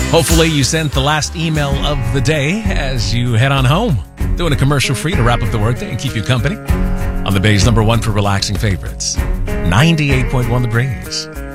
Hopefully you sent the last email of the day as you head on home. Doing a commercial free to wrap up the workday and keep you company on the Bay's #1 for relaxing favorites. 98.1 The Breeze.